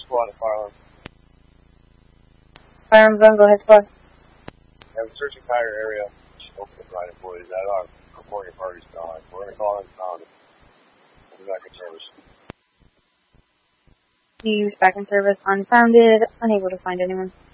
squad at Firearms. Firearms on, go ahead, squad. Yeah, we're searching entire area. Open to blind employees. That our reporting party's gone. We're going to call in found it. We'll be back in service. Use back in service unfounded, unable to find anyone.